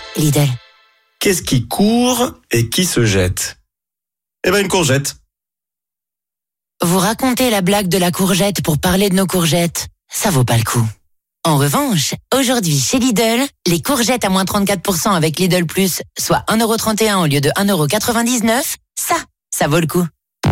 Lidl. Qu'est-ce qui court et qui se jette ? Eh ben, une courgette. Vous racontez la blague de la courgette pour parler de nos courgettes. Ça vaut pas le coup. En revanche, aujourd'hui chez Lidl, les courgettes à moins 34% avec Lidl Plus, soit 1,31€ au lieu de 1,99€, ça vaut le coup.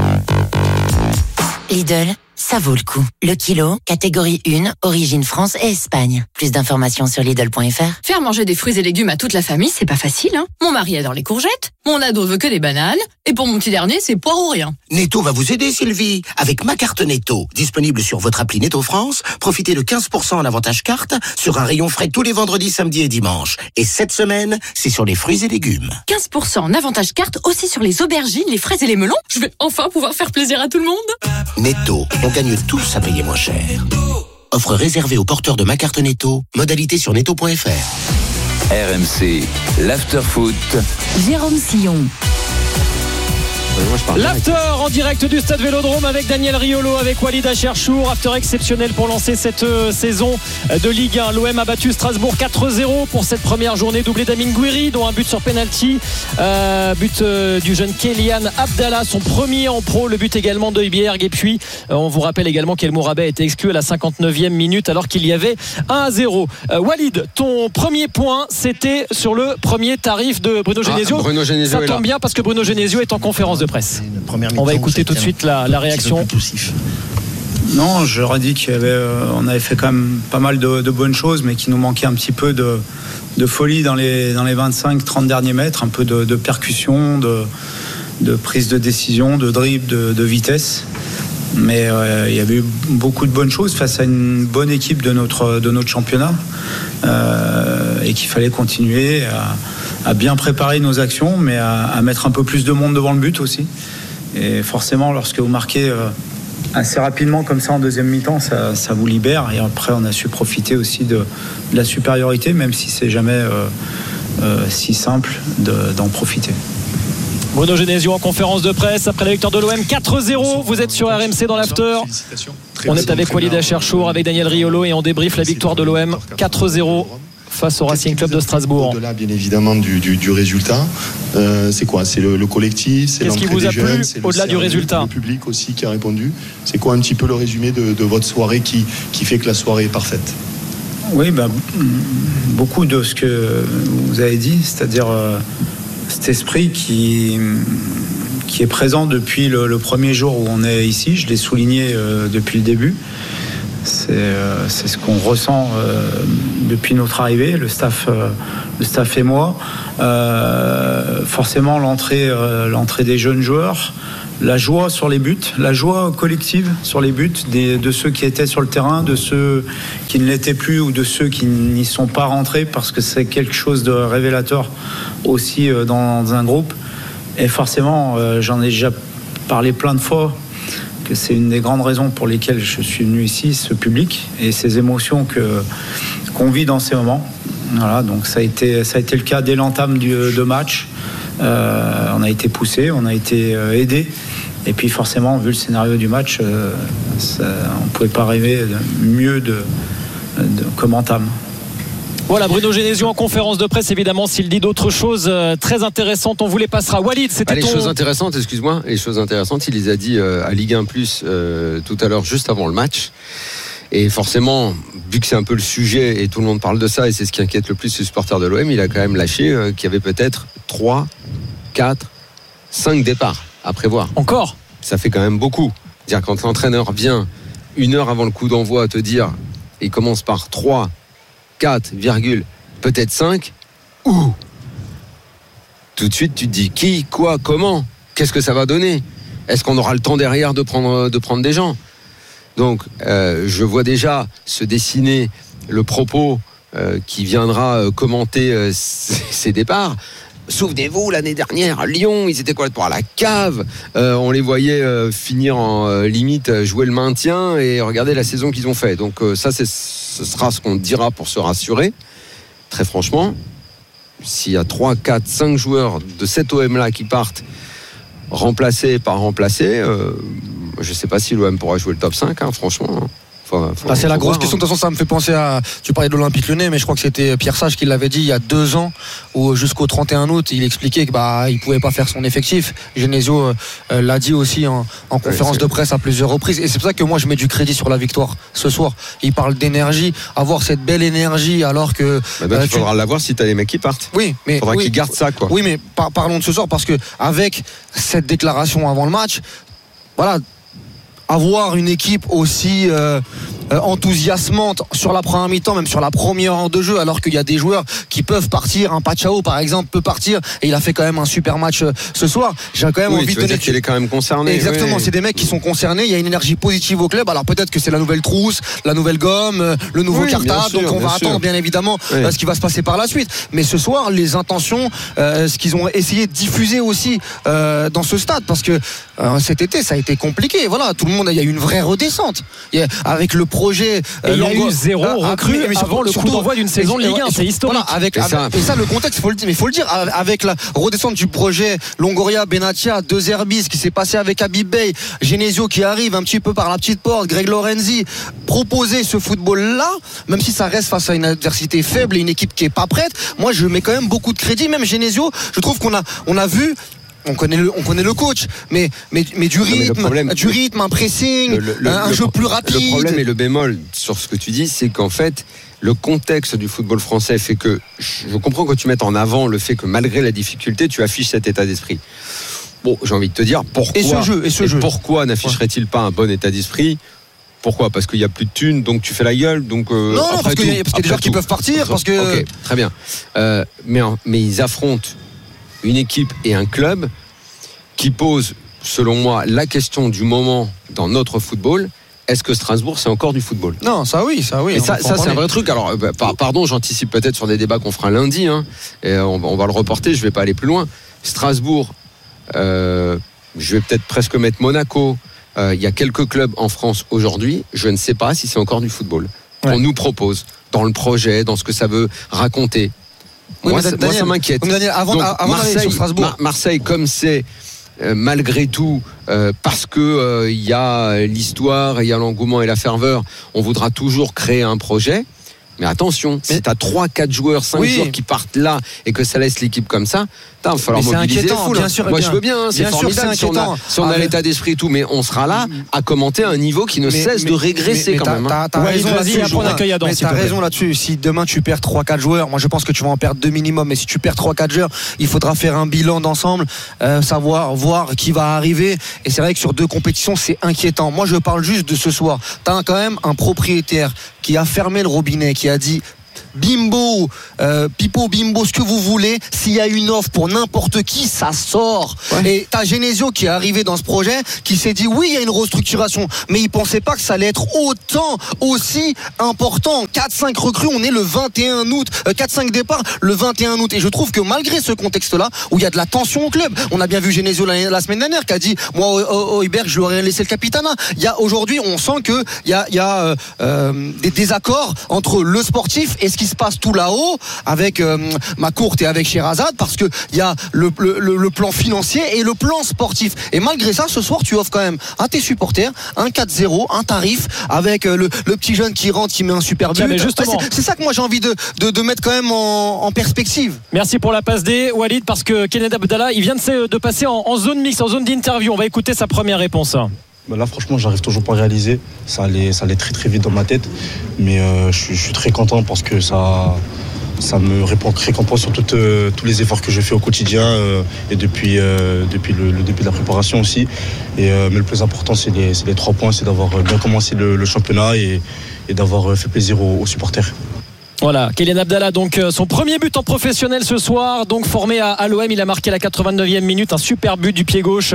Lidl, ça vaut le coup. Le kilo, catégorie 1, origine France et Espagne. Plus d'informations sur Lidl.fr. Faire manger des fruits et légumes à toute la famille, c'est pas facile, hein. Mon mari adore les courgettes, mon ado veut que des bananes, et pour mon petit dernier, c'est poire ou rien. Netto va vous aider, Sylvie, avec ma carte Netto. Disponible sur votre appli Netto France, profitez de 15% en avantage carte sur un rayon frais tous les vendredis, samedis et dimanches. Et cette semaine, c'est sur les fruits et légumes. 15% en avantage carte aussi sur les aubergines, les fraises et les melons. Je vais enfin pouvoir faire plaisir à tout le monde. Netto, on gagne tous à payer moins cher. Offre réservée aux porteurs de ma carte Netto. Modalité sur netto.fr. RMC, l'after-foot. Jérôme Sillon. L'after en direct du Stade Vélodrome avec Daniel Riolo, avec Walid Acharchour. After exceptionnel pour lancer cette saison de Ligue 1. L'OM a battu Strasbourg 4-0 pour cette première journée, doublé d'Amine Gouiri, dont un but sur penalty, but du jeune Kélian Abdallah, son premier en pro, le but également de Hibierg. Et puis on vous rappelle également qu'El Mourabet a été exclu à la 59e minute alors qu'il y avait 1-0. Walid, ton premier point, c'était sur le premier tarif de Bruno Genesio. Ça tombe bien parce que Bruno Genesio est en conférence de presse. On va écouter tout de suite la réaction. Non, j'aurais dit qu'on avait fait quand même pas mal de bonnes choses, mais qu'il nous manquait un petit peu de folie dans les 25-30 derniers mètres, un peu de percussion, de prise de décision, de dribble, de vitesse. Mais il y avait eu beaucoup de bonnes choses face à une bonne équipe de notre championnat, et qu'il fallait continuer à bien préparer nos actions, mais à mettre un peu plus de monde devant le but aussi. Et forcément, lorsque vous marquez assez rapidement comme ça en deuxième mi-temps, ça vous libère. Et après, on a su profiter aussi de la supériorité, même si c'est jamais si simple d'en profiter. Bruno Genesio en conférence de presse après la victoire de l'OM 4-0. Vous êtes sur RMC dans l'after. On est avec Walid Acharchour, avec Daniel Riolo, et on débriefe la victoire de l'OM 4-0 face au Racing Club de Strasbourg. Au-delà, bien évidemment, du résultat, c'est quoi ? C'est le collectif, c'est l'entrée des jeunes, c'est au-delà du résultat, le public aussi qui a répondu. C'est quoi un petit peu le résumé de votre soirée qui fait que la soirée est parfaite ? Oui, beaucoup de ce que vous avez dit, c'est-à-dire cet esprit qui est présent depuis le premier jour où on est ici. Je l'ai souligné depuis le début. C'est ce qu'on ressent depuis notre arrivée, le staff et moi. Forcément, l'entrée des jeunes joueurs, la joie sur les buts, la joie collective sur les buts de ceux qui étaient sur le terrain, de ceux qui ne l'étaient plus ou de ceux qui n'y sont pas rentrés, parce que c'est quelque chose de révélateur aussi dans un groupe. Et forcément, j'en ai déjà parlé plein de fois, que c'est une des grandes raisons pour lesquelles je suis venu ici, ce public et ces émotions qu'on vit dans ces moments. Voilà, donc ça a été le cas dès l'entame de match. On a été poussé, on a été aidé, et puis forcément, vu le scénario du match, on ne pouvait pas rêver mieux comme entame. Voilà, Bruno Genesio en conférence de presse, évidemment, s'il dit d'autres choses très intéressantes, on vous les passera. Walid, c'était les choses intéressantes, excuse-moi, les choses intéressantes, il les a dit à Ligue 1 Plus tout à l'heure, juste avant le match. Et forcément, vu que c'est un peu le sujet et tout le monde parle de ça, et c'est ce qui inquiète le plus les supporters de l'OM, il a quand même lâché qu'il y avait peut-être 3, 4, 5 départs à prévoir. Encore ? Ça fait quand même beaucoup. C'est-à-dire quand l'entraîneur vient une heure avant le coup d'envoi à te dire, il commence par 3, 4, peut-être 5, où tout de suite tu te dis qui, quoi, comment, qu'est-ce que ça va donner, est-ce qu'on aura le temps derrière de prendre des gens. Donc je vois déjà se dessiner le propos qui viendra commenter ces départs. Souvenez-vous, l'année dernière à Lyon, ils étaient complètement à la cave, on les voyait finir en limite jouer le maintien, et regardez la saison qu'ils ont fait. Donc ça ce sera ce qu'on dira pour se rassurer. Très franchement, s'il y a 3, 4, 5 joueurs de cet OM là qui partent remplacés par remplacés, je ne sais pas si l'OM pourra jouer le top 5, franchement. C'est la grosse question. De toute façon, ça me fait penser à. Tu parlais de l'Olympique Lyonnais, mais je crois que c'était Pierre Sage qui l'avait dit il y a 2 ans, où jusqu'au 31 août, il expliquait que il pouvait pas faire son effectif. Genesio l'a dit aussi en conférence de presse à plusieurs reprises. Et c'est pour ça que moi, je mets du crédit sur la victoire ce soir. Il parle d'énergie, avoir cette belle énergie, alors que. Il faudra l'avoir si t'as les mecs qui partent. Oui, mais il faudra qu'ils gardent ça, quoi. Oui, mais parlons de ce soir, parce que avec cette déclaration avant le match, voilà. Avoir une équipe aussi enthousiasmante sur la première mi-temps, même sur la première heure de jeu, alors qu'il y a des joueurs qui peuvent partir. Un Pachao par exemple peut partir, et il a fait quand même un super match ce soir. J'ai quand même envie de donner qu'il est quand même concerné. Exactement, c'est des mecs qui sont concernés. Il y a une énergie positive au club. Alors peut-être que c'est la nouvelle trousse, la nouvelle gomme, le nouveau cartable. Donc on va attendre bien évidemment ce qui va se passer par la suite. Mais ce soir, les intentions, ce qu'ils ont essayé de diffuser aussi dans ce stade, parce que cet été ça a été compliqué. Voilà, tout le monde, il y a eu une vraie redescente. Avec le projet. Il y a eu 0 recrue avant le coup d'envoi d'une saison de Ligue 1, c'est historique. Voilà, et ça, le contexte, il faut le dire, avec la redescente du projet Longoria, Benatia, De Zerbi, ce qui s'est passé avec Habib Bey, Genesio qui arrive un petit peu par la petite porte, Greg Lorenzi, proposer ce football-là, même si ça reste face à une adversité faible et une équipe qui est pas prête, moi je mets quand même beaucoup de crédit. Même Genesio, je trouve qu'on a vu. On connaît le coach, mais du rythme, un pressing, un jeu plus rapide. Le problème et le bémol sur ce que tu dis, c'est qu'en fait, le contexte du football français fait que je comprends que tu mettes en avant le fait que malgré la difficulté, tu affiches cet état d'esprit. Bon, j'ai envie de te dire pourquoi n'afficherait-il pas un bon état d'esprit? Pourquoi? Parce qu'il n'y a plus de thunes, donc tu fais la gueule. Donc non, parce qu'il y a des joueurs qui peuvent partir. Parce que... Ok, très bien. Mais ils affrontent une équipe et un club qui pose, selon moi, la question du moment dans notre football. Est-ce que Strasbourg, c'est encore du football? Non, ça oui. Et ça c'est un vrai truc. Alors, pardon, j'anticipe peut-être sur des débats qu'on fera lundi, et on va le reporter, je ne vais pas aller plus loin. Strasbourg, je vais peut-être presque mettre Monaco. Il y a quelques clubs en France aujourd'hui, je ne sais pas si c'est encore du football. Ouais. On nous propose, dans le projet, dans ce que ça veut raconter. Oui, moi, ça m'inquiète. Daniel, avant d'aller sur Strasbourg. Marseille, comme c'est malgré tout, parce que il y a l'histoire, il y a l'engouement et la ferveur, on voudra toujours créer un projet. Mais attention, si tu as 3-4 joueurs, 5 joueurs qui partent là et que ça laisse l'équipe comme ça, il va falloir mobiliser les foules. Bien sûr, moi je veux bien, c'est formidable si on a l'état d'esprit et tout, mais on sera là à commenter un niveau qui ne cesse de régresser quand même. T'as raison là-dessus. Si demain tu perds 3-4 joueurs, moi je pense que tu vas en perdre 2 minimum, mais si tu perds 3-4 joueurs, il faudra faire un bilan d'ensemble, savoir voir qui va arriver. Et c'est vrai que sur 2 compétitions, c'est inquiétant. Moi je parle juste de ce soir. T'as quand même un propriétaire qui a fermé le robinet, qui a dit Bimbo, Pipo, Bimbo, ce que vous voulez, s'il y a une offre pour n'importe qui, ça sort. Et t'as Genesio qui est arrivé dans ce projet, qui s'est dit oui, il y a une restructuration, mais il pensait pas que ça allait être aussi important. 4-5 recrues, on est le 21 août, 4-5 départs le 21 août. Et je trouve que malgré ce contexte-là, où il y a de la tension au club, on a bien vu Genesio la semaine dernière qui a dit moi, Heuberg, je lui aurais laissé le capitana. Aujourd'hui, on sent que il y a des désaccords entre le sportif et ce qui se passe tout là-haut avec Macourte et avec Sherazade, parce que il y a le plan financier et le plan sportif. Et malgré ça, ce soir, tu offres quand même à tes supporters un 4-0, un tarif avec le petit jeune qui rentre, qui met un super but. C'est ça que moi j'ai envie de mettre quand même en perspective. Merci pour la passe D, Walid, parce que Kenneth Abdallah, il vient de passer en zone mixte, en zone d'interview. On va écouter sa première réponse. Là franchement j'arrive toujours pas à réaliser, ça allait très très vite dans ma tête, mais je suis très content parce que ça me récompense sur tous les efforts que je fais au quotidien et depuis le début de la préparation aussi, mais le plus important c'est les 3 points, c'est d'avoir bien commencé le championnat et d'avoir fait plaisir aux supporters. Voilà, Kylian Abdallah, donc son premier but en professionnel ce soir, donc formé à l'OM, il a marqué la 89e minute, un super but du pied gauche,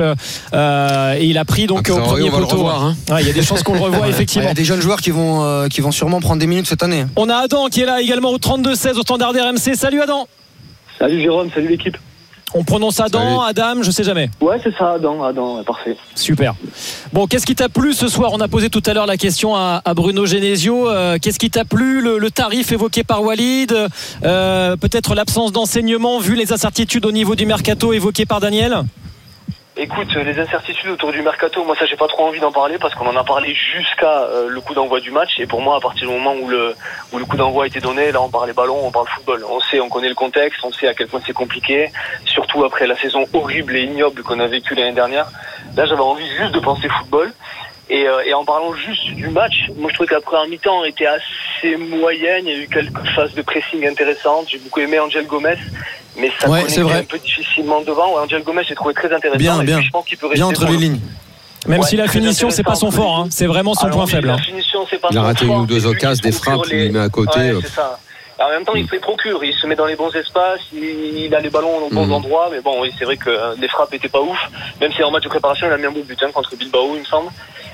et il a pris donc au premier poteau. Il y a des chances qu'on le revoie effectivement. Il y a des jeunes joueurs qui vont sûrement prendre des minutes cette année. On a Adam qui est là également au 32-16 au standard RMC. Salut Adam. Salut Jérôme, salut l'équipe. On prononce Adam, Adam, je sais jamais. Ouais, c'est ça, Adam, parfait. Super. Bon, qu'est-ce qui t'a plu ce soir? On a posé tout à l'heure la question à Bruno Genesio. Qu'est-ce qui t'a plu? Le tarif évoqué par Walid, peut-être l'absence d'enseignement vu les incertitudes au niveau du mercato évoqué par Daniel? Écoute, les incertitudes autour du mercato, moi ça j'ai pas trop envie d'en parler parce qu'on en a parlé jusqu'à le coup d'envoi du match, et pour moi à partir du moment où le coup d'envoi a été donné, là on parle ballon, on parle football. On connaît le contexte, on sait à quel point c'est compliqué, surtout après la saison horrible et ignoble qu'on a vécue l'année dernière. Là j'avais envie juste de penser football. Et en parlant juste du match, moi je trouvais que la première mi-temps était assez moyenne, il y a eu quelques phases de pressing intéressantes, j'ai beaucoup aimé Angel Gomez, mais ça connectait un peu difficilement devant. Angel Gomez j'ai trouvé très intéressant, bien. Je pense qu'il peut rester bien entre les lignes. Même si la finition c'est pas son fort, hein. C'est vraiment son point faible. La finition, c'est pas il a raté son fort, une ou deux occasions, des frappes, il met à côté. Ouais, c'est ça. En même temps, il se les procure, il se met dans les bons espaces, il a les ballons aux bons endroits, mais bon, oui, c'est vrai que les frappes étaient pas ouf, même si en match de préparation, il a mis un beau but contre Bilbao, il me semble.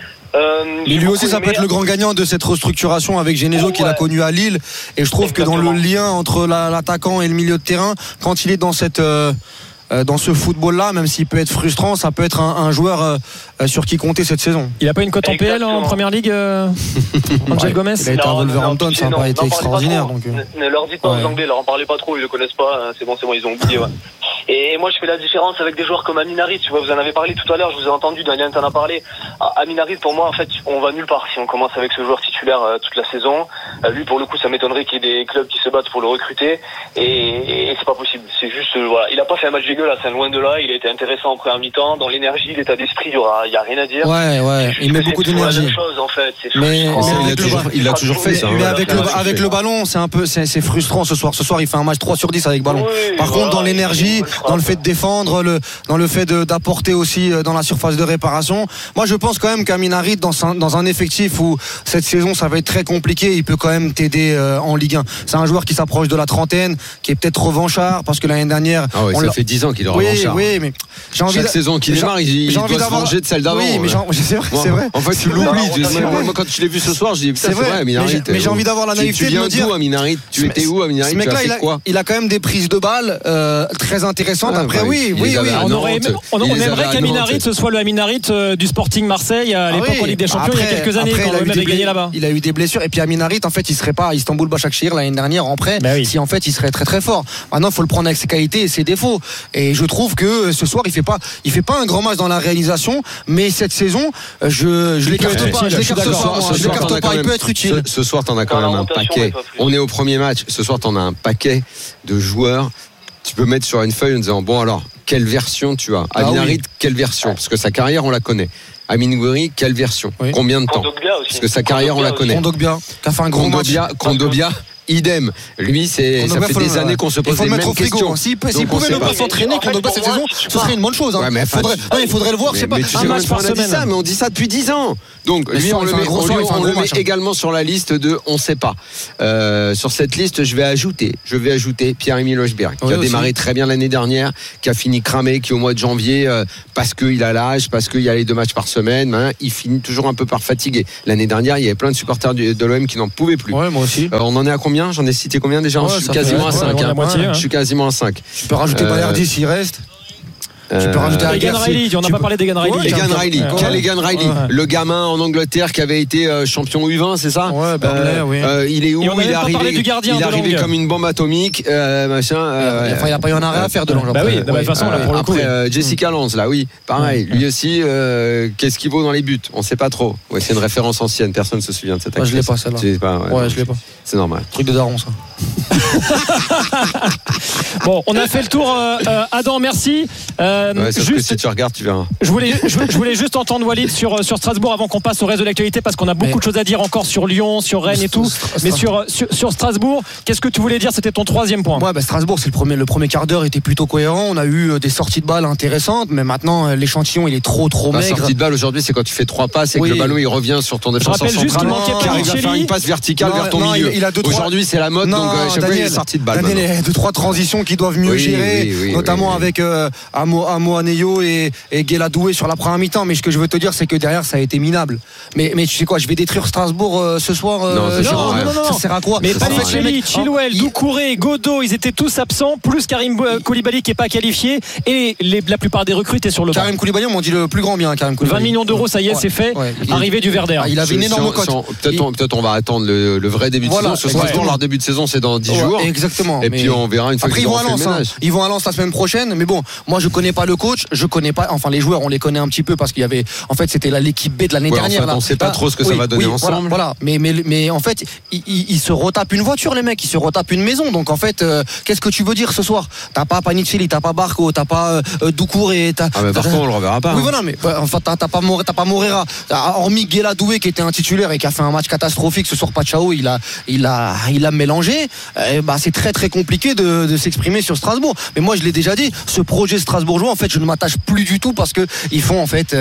Mais lui aussi, ça peut être le grand gagnant de cette restructuration avec Genesio qu'il a connu à Lille. Et je trouve que dans le lien entre l'attaquant et le milieu de terrain, quand il est dans dans ce football-là, même s'il peut être frustrant, ça peut être un joueur sur qui compter cette saison. Il n'a pas une cote en PL en première ligue, Angel Gomez? Il a été à Wolverhampton, ça n'a pas été extraordinaire. Donc... Ne leur dites pas aux Anglais, leur en parlez pas trop, ils le connaissent pas. C'est bon, ils ont oublié. Ouais. Et moi, je fais la différence avec des joueurs comme Amin Harit. Tu vois, vous en avez parlé tout à l'heure, je vous ai entendu, Daniel t'en a parlé. Amin Harit, pour moi, en fait, on va nulle part si on commence avec ce joueur titulaire toute la saison. Lui, pour le coup, ça m'étonnerait qu'il y ait des clubs qui se battent pour le recruter. Et c'est pas possible. C'est juste, voilà. Il a pas fait un match dégueulasse, loin de là. Il a été intéressant en première mi-temps. Dans l'énergie, l'état d'esprit, il y a rien à dire. Ouais. Il met beaucoup d'énergie. En fait. Mais il a toujours fait ça. Mais avec le ballon, c'est frustrant ce soir. Ce soir, il fait un match 3 sur 10 avec ballon. Par contre, dans l'énergie, dans le fait de défendre, dans le fait d'apporter aussi dans la surface de réparation. Moi, je pense quand même qu'Amin Harit, dans un effectif où cette saison, ça va être très compliqué, il peut quand même t'aider en Ligue 1. C'est un joueur qui s'approche de la trentaine, qui est peut-être revanchard, parce que l'année dernière... Ah ouais, ça fait 10 ans qu'il est revanchard. Oui, mais j'ai envie... Chaque saison qu'il démarre, il doit se venger de celle d'avant. Oui, mais c'est vrai. En fait, tu l'oublies. Moi, quand je l'ai vu ce soir, je dis, putain, c'est vrai, Amin Harit. Mais j'ai envie d'avoir la naïveté de me dire... Tu viens d'où, Amin Harit? Tu étais où, Amin Harit? Ce mec-là, il a quand même des prises de balles très intéressantes. Après, oui. On aimerait qu'Amin Harit ce soit le Amin Harit du Sporting Marseille à l'époque en Ligue des Champions il y a quelques années quand on avait gagné là-bas. Il a eu des blessures et puis Amin Harit en fait il serait pas à Istanbul Başakşehir l'année dernière en prêt si en fait il serait très très fort. Maintenant il faut le prendre avec ses qualités et ses défauts et je trouve que ce soir il fait pas un grand match dans la réalisation mais cette saison je l'écarte pas. Je l'écarte pas, il peut être utile. Ce soir t'en as quand même un paquet. On est au premier match. Ce soir t'en as un paquet de joueurs. Tu peux mettre sur une feuille en disant bon alors quelle version tu as? Amin Harit, quelle version? Parce que sa carrière on la connaît. Amin Gouiri, quelle version? Combien de temps? Parce que sa carrière on la connaît. Kondogbia, qui a fait un gros match. Kondogbia, idem. Lui, ça fait des années qu'on se pose les mêmes questions. S'il pouvait ne pas s'entraîner Kondogbia cette saison, ce serait une bonne chose. Il faudrait le voir. C'est pas un match par semaine. Mais on dit ça depuis 10 ans. Donc lui, on le met également sur la liste de on sait pas. Sur cette liste, je vais ajouter Pierre-Emile Højbjerg, qui a démarré très bien l'année dernière, qui a fini cramé, qui au mois de janvier, parce qu'il a l'âge, parce qu'il y a les 2 matchs par semaine, il finit toujours un peu par fatiguer. L'année dernière, il y avait plein de supporters de l'OM qui n'en pouvaient plus. Ouais, moi aussi. On en est à combien? J'en ai cité combien déjà? Je suis quasiment à 5. Je suis quasiment à 5. Tu peux rajouter Balerdi s'il reste. Tu peux rajouter Egan Riley, on n'a pas parlé d'Egan Riley. Egan Riley, quel Egan Riley? Le gamin en Angleterre qui avait été champion U20, c'est ça? Ouais, Burnley, oui. Il est où? Il est arrivé comme une bombe atomique, machin. Il n'y a pas eu un arrêt à faire de Lange. Bah oui, de toute façon, là pour le coup. Jessica Lange, là, oui, pareil. Lui aussi, qu'est-ce qu'il vaut dans les buts? On ne sait pas trop. Ouais, c'est une référence ancienne, personne ne se souvient de cette actrice. Je l'ai pas celle-là. Ouais, je l'ai pas. C'est normal. Truc de daron, ça. Bon, on a fait le tour. Adam, merci. Juste, si tu regardes, tu verras. Je voulais juste entendre Walid sur Strasbourg avant qu'on passe au reste de l'actualité parce qu'on a beaucoup de choses à dire encore sur Lyon, sur Rennes et tout. Mais sur Strasbourg, qu'est-ce que tu voulais dire? C'était ton 3e point. Ouais, Strasbourg, c'est le premier quart d'heure était plutôt cohérent. On a eu des sorties de balles intéressantes, mais maintenant l'échantillon il est trop maigre. La sortie de balle aujourd'hui, c'est quand tu fais 3 passes et que le ballon il revient sur ton défenseur central qui arrive à faire une passe verticale vers ton milieu. Aujourd'hui, c'est la mode, donc chaque fois il y a des sorties de balle. Daniel, il y a 2-3 transitions qui doivent mieux gérer, notamment avec Amo Aneyo et Guéladoué sur la première mi-temps. Mais ce que je veux te dire, c'est que derrière, ça a été minable. Mais tu sais quoi, je vais détruire Strasbourg ce soir. Non. Ça sert à quoi? Mais Palicelli, Chilwell, Doucouré, Godot, ils étaient tous absents, plus Karim Koulibaly qui n'est pas qualifié. Et la plupart des recrues étaient sur le banc. Karim Koulibaly, on m'en dit le plus grand bien. 20 millions d'euros, ça y est, c'est fait. Arrivé du Werder. Il avait une énorme cote. Peut-être on va attendre le vrai début de saison. Ce soir, leur début de saison, c'est c'est dans 10 jours. Exactement. Et puis on verra une fois qu'ils auront fait le ménage. Ils vont à Lens la semaine prochaine, mais bon, moi je connais pas le coach, je connais pas, enfin les joueurs on les connaît un petit peu parce qu'il y avait, en fait c'était l'équipe B de l'année dernière. On sait pas trop ce que ça va donner ensemble. Voilà. Mais en fait, ils se retapent une voiture les mecs, ils se retapent une maison. Donc en fait, qu'est-ce que tu veux dire ce soir? T'as pas Panicelli, t'as pas Barco, t'as pas Doucouré, mais Barco on le reverra pas. Oui voilà, mais enfin t'as pas Morera, hormis Guéladoué qui était un titulaire et qui a fait un match catastrophique ce soir. Pachao il a mélangé. C'est très très compliqué de s'exprimer sur Strasbourg. Mais moi je l'ai déjà dit, ce projet strasbourgeois en fait je ne m'attache plus du tout parce que ils font en fait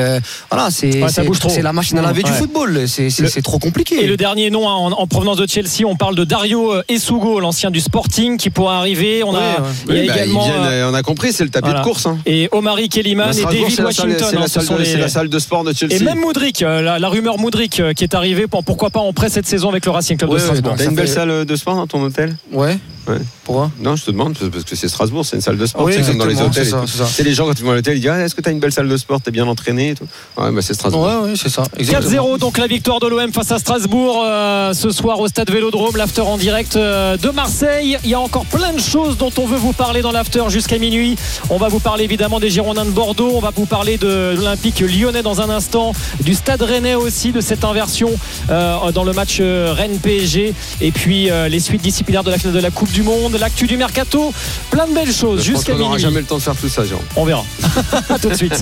c'est la machine à laver du football. C'est trop compliqué. Et le dernier nom en provenance de Chelsea, on parle de Dario Essugo, l'ancien du Sporting, qui pourra arriver. On a compris, c'est le tapis de course. Et Omari Kellyman et David Washington. C'est la salle de sport de Chelsea. Et même Mudryk, la rumeur Mudryk qui est arrivée, pourquoi pas en prêt cette saison avec le Racing Club de Strasbourg. T'as une belle salle de sport dans ton hôtel? Ouais. Pourquoi? Non, je te demande parce que c'est Strasbourg, c'est une salle de sport. Oui, c'est comme dans les hôtels. C'est les gens quand ils vont à l'hôtel, ils disent est-ce que t'as une belle salle de sport, t'es bien entraîné et tout. Ouais, c'est Strasbourg. Ouais, c'est ça. 4-0 donc la victoire de l'OM face à Strasbourg ce soir au stade Vélodrome. L'after en direct de Marseille. Il y a encore plein de choses dont on veut vous parler dans l'after jusqu'à minuit. On va vous parler évidemment des Girondins de Bordeaux. On va vous parler de l'Olympique Lyonnais dans un instant, du Stade Rennais aussi, de cette inversion dans le match Rennes-PSG, et puis les suites disciplinaires de la finale de la Coupe du Monde, l'actu du mercato, plein de belles choses jusqu'à minuit. On n'aura jamais le temps de faire tout ça, Jean. On verra. À tout de suite.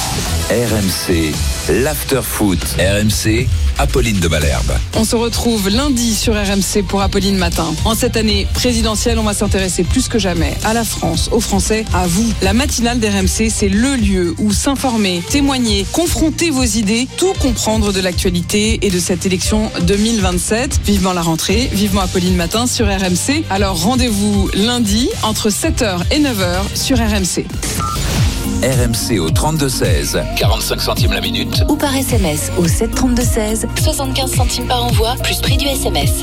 RMC, l'after foot. RMC, Apolline de Malherbe. On se retrouve lundi sur RMC pour Apolline Matin. En cette année présidentielle, on va s'intéresser plus que jamais à la France, aux Français, à vous. La matinale d'RMC, c'est le lieu où s'informer, témoigner, confronter vos idées, tout comprendre de l'actualité et de cette élection 2027. Vivement la rentrée, vivement Apolline Matin sur RMC. Alors rendez-vous lundi entre 7h et 9h sur RMC. RMC au 32-16, 45 centimes la minute. Ou par SMS au 732-16, 75 centimes par envoi, plus prix du SMS.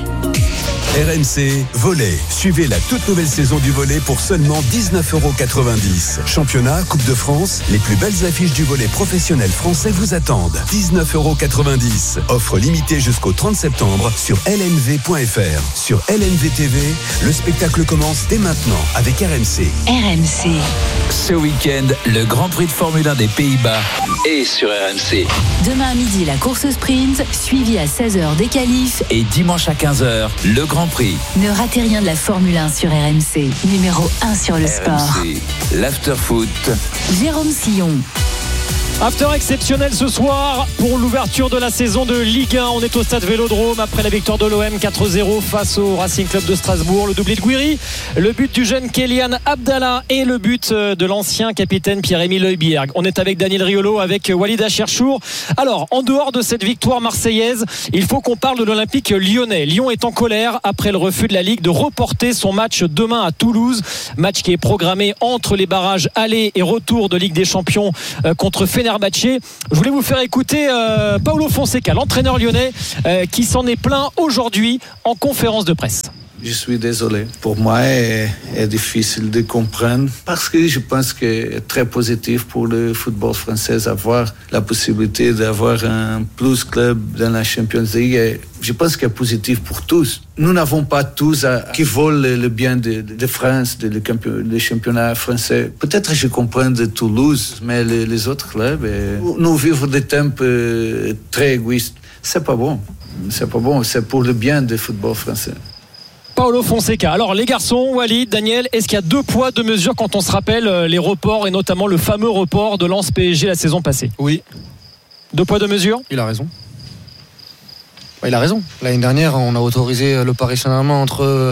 RMC Volley. Suivez la toute nouvelle saison du volley pour seulement 19,90 €. Championnat, Coupe de France, les plus belles affiches du volley professionnel français vous attendent. 19,90 €. Offre limitée jusqu'au 30 septembre sur lnv.fr. Sur LNV TV, le spectacle commence dès maintenant avec RMC. RMC. Ce week-end, le Grand Prix de Formule 1 des Pays-Bas est sur RMC. Demain à midi, la course sprint, suivie à 16h des qualifs. Et dimanche à 15h, le Grand Prix. Ne ratez rien de la Formule 1 sur RMC. Numéro 1 sur le sport. RMC, l'after foot. Jérôme Sillon. After exceptionnel ce soir pour l'ouverture de la saison de Ligue 1. On est au stade Vélodrome après la victoire de l'OM 4-0 face au Racing Club de Strasbourg. Le doublé de Gouiri, le but du jeune Kélian Abdallah et le but de l'ancien capitaine Pierre-Emile Højbjerg. On est avec Daniel Riolo, avec Walid Acharchour. Alors, en dehors de cette victoire marseillaise, il faut qu'on parle de l'Olympique lyonnais. Lyon est en colère après le refus de la Ligue de reporter son match demain à Toulouse. Match qui est programmé entre les barrages aller et retour de Ligue des Champions contre Fenerbahçe. Je voulais vous faire écouter Paulo Fonseca, l'entraîneur lyonnais, qui s'en est plaint aujourd'hui en conférence de presse. Je suis désolé. Pour moi, c'est difficile de comprendre parce que je pense que c'est très positif pour le football français d'avoir la possibilité d'avoir un plus club dans la Champions League. Et je pense que c'est positif pour tous. Nous n'avons pas tous qui veulent le bien de France, le championnat français. Peut-être je comprends de Toulouse, mais les autres clubs, nous vivons des temps très égoïstes. C'est pas bon. C'est pas bon. C'est pour le bien du football français. Paulo Fonseca. Alors les garçons, Walid, Daniel, est-ce qu'il y a 2 poids 2 mesures quand on se rappelle les reports et notamment le fameux report de Lens PSG la saison passée? Oui. 2 poids 2 mesures? Il a raison. Il a raison. L'année dernière, on a autorisé le Paris Saint-Germain entre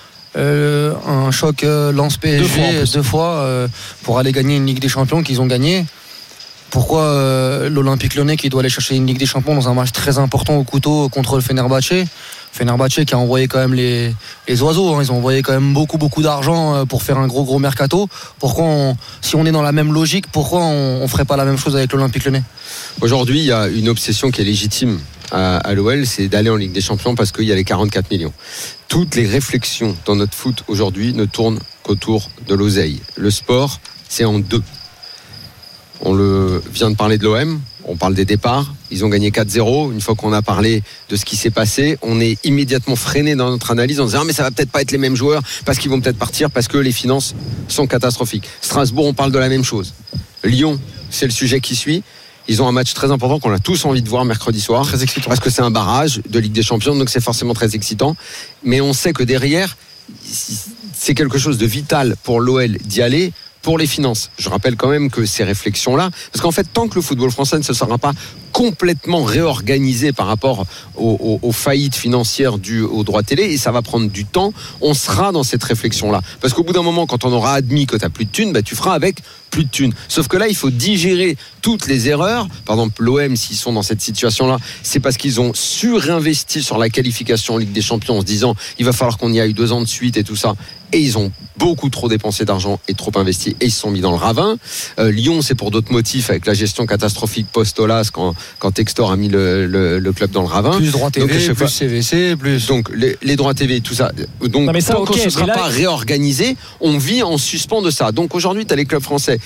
un choc Lens PSG 2 fois pour aller gagner une Ligue des Champions qu'ils ont gagné. Pourquoi l'Olympique Lyonnais qui doit aller chercher une Ligue des Champions dans un match très important au couteau contre le Fenerbahçe qui a envoyé quand même les oiseaux, hein. Ils ont envoyé quand même beaucoup d'argent pour faire un gros mercato. Pourquoi si on est dans la même logique, pourquoi on ferait pas la même chose avec l'Olympique Lyonnais? Aujourd'hui, il y a une obsession qui est légitime à l'OL, c'est d'aller en Ligue des Champions parce qu'il y a les 44 millions. Toutes les réflexions dans notre foot aujourd'hui ne tournent qu'autour de l'oseille. Le sport, c'est en deux. On vient de parler de l'OM, on parle des départs, Ils ont gagné 4-0. Une fois qu'on a parlé de ce qui s'est passé, on est immédiatement freiné dans notre analyse en disant mais ça va peut-être pas être les mêmes joueurs parce qu'ils vont peut-être partir parce que les finances sont catastrophiques. Strasbourg, on parle de la même chose. Lyon, c'est le sujet qui suit. Ils ont un match très important qu'on a tous envie de voir mercredi soir. Très excitant. Parce que c'est un barrage de Ligue des Champions, donc c'est forcément très excitant. Mais on sait que derrière, c'est quelque chose de vital pour l'OL d'y aller. Pour les finances, je rappelle quand même que ces réflexions-là, parce qu'en fait, tant que le football français ne se sera pas complètement réorganisé par rapport aux faillites financières dues aux droits télé, et ça va prendre du temps, on sera dans cette réflexion-là. Parce qu'au bout d'un moment, quand on aura admis que tu n'as plus de thunes, tu feras avec plus de thunes. Sauf que là, il faut digérer toutes les erreurs. Par exemple, l'OM, s'ils sont dans cette situation-là, c'est parce qu'ils ont surinvesti sur la qualification en Ligue des Champions en se disant il va falloir qu'on y aille 2 ans de suite et tout ça. Et ils ont beaucoup trop dépensé d'argent et trop investi et ils se sont mis dans le ravin. Lyon, c'est pour d'autres motifs avec la gestion catastrophique post-Olas quand Textor a mis le club dans le ravin. Plus droits TV, donc, plus CVC, plus... Donc les droits TV, tout ça. Donc tant qu'on ne sera pas réorganisé, on vit en suspens de ça. Donc aujourd'hui, tu as les clubs français,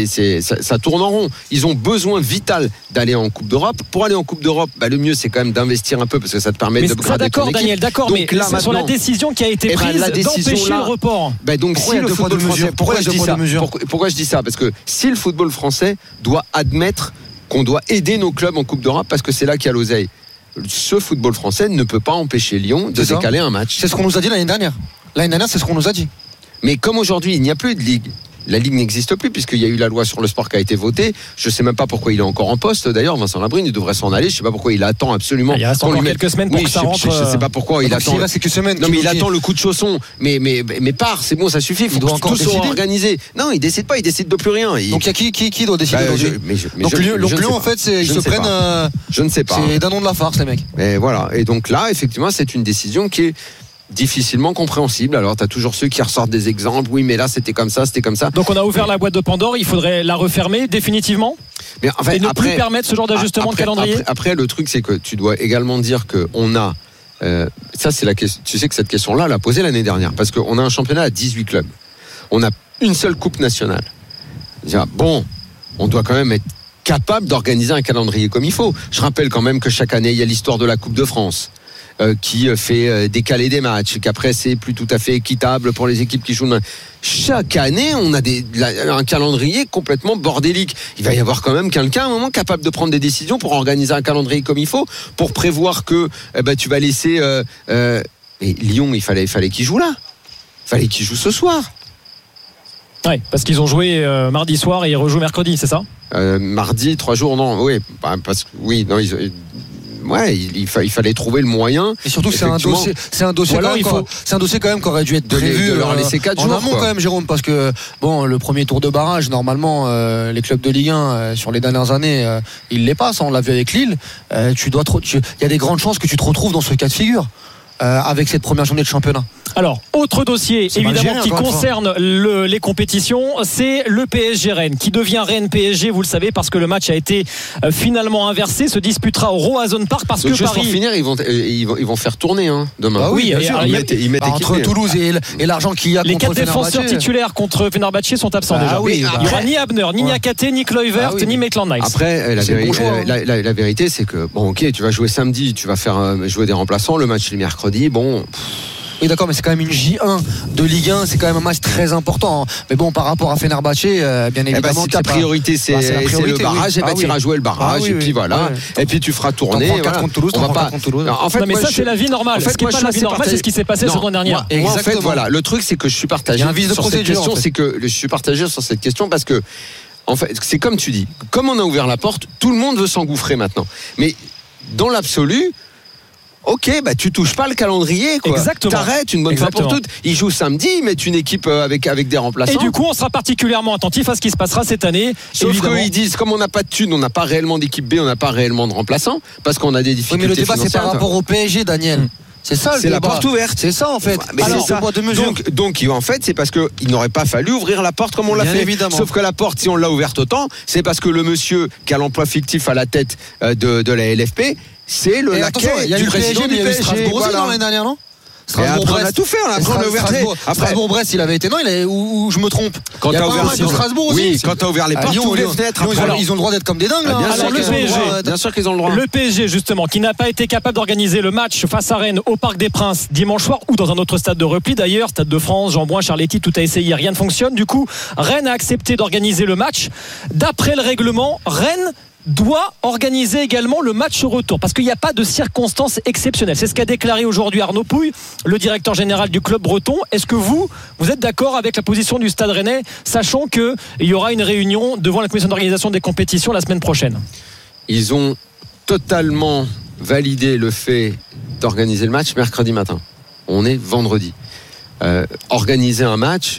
ça tourne en rond. Ils ont besoin vital d'aller en Coupe d'Europe. Pour aller en Coupe d'Europe, le mieux, c'est quand même d'investir un peu parce que ça te permet de grader ton équipe. Daniel, d'accord, donc, mais là, sur la décision qui a été prise d'empêcher le report. Donc si le football français, pourquoi je dis ça? Parce que si le football français doit admettre qu'on doit aider nos clubs en Coupe d'Europe parce que c'est là qu'il y a l'oseille, ce football français ne peut pas empêcher Lyon de décaler un match. C'est ce qu'on nous a dit l'année dernière. L'année dernière, c'est ce qu'on nous a dit. Mais comme aujourd'hui, il n'y a plus de ligue. La Ligue n'existe plus puisqu'il y a eu la loi sur le sport qui a été votée. Je ne sais même pas pourquoi il est encore en poste. D'ailleurs, Vincent Labrune, il devrait s'en aller. Je ne sais pas pourquoi il attend absolument. Il reste encore quelques semaines pour que ça rentre. Je ne sais pas pourquoi il attend. Quelques semaines. Non, mais il attend le coup de chausson. Mais part, c'est bon, ça suffit. Il faut que tout soit organisé. Non, il décide pas. Il décide de plus rien. Donc il y a qui doit décider Donc Lyon, en fait, ils se prennent. Je ne sais pas. C'est d'un nom de la farce, les mecs. Et voilà. Et donc là, effectivement, c'est une décision qui est difficilement compréhensible. Alors, tu as toujours ceux qui ressortent des exemples. Oui, mais là, c'était comme ça. Donc, on a ouvert la boîte de Pandore. Il faudrait la refermer définitivement. Mais en fait, et ne plus permettre ce genre d'ajustement de calendrier. Après, le truc, c'est que tu dois également dire qu'on a. Ça, c'est la question. Tu sais que cette question-là, on l'a posée l'année dernière. Parce qu'on a un championnat à 18 clubs. On a une seule coupe nationale. Bon, on doit quand même être capable d'organiser un calendrier comme il faut. Je rappelle quand même que chaque année, il y a l'histoire de la Coupe de France. Qui fait décaler des matchs, qu'après c'est plus tout à fait équitable pour les équipes qui jouent. Chaque année, on a un calendrier complètement bordélique. Il va y avoir quand même quelqu'un à un moment capable de prendre des décisions pour organiser un calendrier comme il faut, pour prévoir que tu vas laisser. Mais Lyon, il fallait qu'il joue là. Il fallait qu'il joue ce soir. Ouais, parce qu'ils ont joué mardi soir et ils rejouent mercredi, c'est ça? Mardi, 3 jours, non. Oui, parce que il fallait trouver le moyen. Et surtout, c'est un dossier quand même qui aurait dû être prévu. De leur laisser 4 jours. En amont, quand même, Jérôme, parce que le premier tour de barrage, normalement, les clubs de Ligue 1 sur les dernières années, ils les passent. On l'a vu avec Lille. Il y a des grandes chances que tu te retrouves dans ce cas de figure. Avec cette première journée de championnat. Alors, autre dossier évidemment qui concerne les compétitions, c'est le PSG Rennes qui devient Rennes PSG, vous le savez, parce que le match a été finalement inversé, se disputera au Roazhon Park parce que juste Paris. Pour finir, ils vont faire tourner demain. Ah oui, ils mettent entre Toulouse et l'argent qu'il y a les 4 défenseurs titulaires contre Fenerbahçe sont absents déjà. Il n'y aura ni Abner, ni Niakhaté, ni Kluivert, ni Maitland-Niles. Après, la vérité, c'est que tu vas jouer samedi, tu vas faire jouer des remplaçants, le match est mercredi. Oui, d'accord, mais c'est quand même une J1 de Ligue 1, c'est quand même un match très important. Mais bon, par rapport à Fenerbahçe, bien évidemment. Si ta priorité, c'est le barrage, tu iras jouer le barrage, et puis voilà. Et puis tu feras tourner. T'en prends 4 contre Toulouse, En fait, mais ça, c'est la vie normale. Ce qui n'est pas la vie normale, c'est ce qui s'est passé la semaine dernière. Moi, en fait, voilà. Le truc, c'est que je suis partagé sur cette question. C'est que je suis partagé sur cette question parce que, en fait, c'est comme tu dis. Comme on a ouvert la porte, tout le monde veut s'engouffrer maintenant. Mais dans l'absolu, ok, tu touches pas le calendrier, quoi. Exactement. T'arrêtes une bonne fois pour toutes. Ils jouent samedi, ils mettent une équipe avec des remplaçants. Et du coup, on sera particulièrement attentif à ce qui se passera cette année. Sauf qu'ils disent, comme on n'a pas de thunes, on n'a pas réellement d'équipe B, on n'a pas réellement de remplaçants, parce qu'on a des difficultés. Oui, mais le débat, c'est par rapport au PSG, Daniel. C'est ça, c'est la porte ouverte. C'est ça, en fait. Mais alors, donc, en fait, c'est parce qu'il n'aurait pas fallu ouvrir la porte comme on l'a fait. Évidemment. Sauf que la porte, si on l'a ouverte autant, c'est parce que le monsieur qui a l'emploi fictif à la tête de la LFP, c'est le laquais du président du PSG. Strasbourg l'année dernière, non? Strasbourg-Brest, on a tout fait. On a ouvert Strasbourg-Brest, il avait été ou je me trompe. Quand t'as ouvert Strasbourg aussi. Oui, quand t'as ouvert les portes, tu ouvres les fenêtres. Ils ont le droit d'être comme des dingues. Alors le PSG, bien sûr qu'ils ont le droit. Le PSG justement, qui n'a pas été capable d'organiser le match face à Rennes au Parc des Princes dimanche soir ou dans un autre stade de repli d'ailleurs, Stade de France, Jean-Bouin, Charletti, tout a essayé, rien ne fonctionne. Du coup, Rennes a accepté d'organiser le match. D'après le règlement, Rennes doit organiser également le match retour parce qu'il n'y a pas de circonstances exceptionnelles. C'est ce qu'a déclaré aujourd'hui Arnaud Pouille, le directeur général du club breton. Est-ce que vous êtes d'accord avec la position du Stade Rennais, sachant qu'il y aura une réunion devant la commission d'organisation des compétitions la semaine prochaine? Ils ont totalement validé le fait d'organiser le match mercredi matin. On est vendredi. Organiser un match,